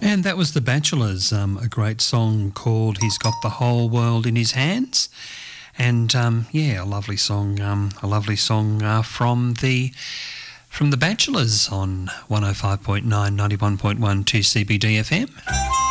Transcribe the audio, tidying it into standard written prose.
And that was The Bachelors, a great song called He's Got the Whole World in His Hands. And, a lovely song from The Bachelors on 105.9, 91.1 2 CBD FM.